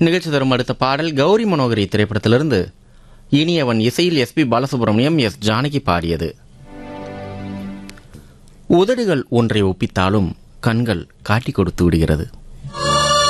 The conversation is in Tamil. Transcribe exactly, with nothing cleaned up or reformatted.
நிகழ்ச்சி தரும் அடுத்த பாடல் கௌரி மனோகரி திரைப்படத்திலிருந்து இனியவன் இசையில் S B Balasubramaniam S Janaki பாடியது. உதடுகள் ஒன்றை ஒப்பித்தாலும் கண்கள் காட்டிக் கொடுத்து விடுகிறது.